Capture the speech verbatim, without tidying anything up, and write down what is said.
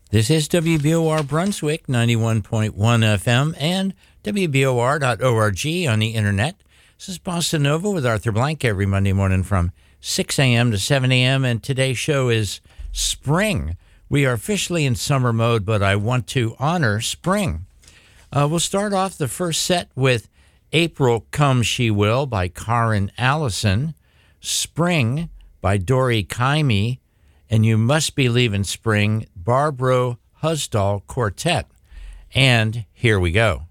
This is W B O R Brunswick, ninety-one point one F M, and W B O R dot org on the internet. This is Bossa Nova with Arthur Blank every Monday morning from six a.m. to seven a.m., and today's show is Spring. We are officially in summer mode, but I want to honor spring. Uh, we'll start off the first set with April Come She Will by Karen Allison, Spring by Dory Kaimi, and You Must Believe in Spring, Barbro Husdahl Quartet. And here we go.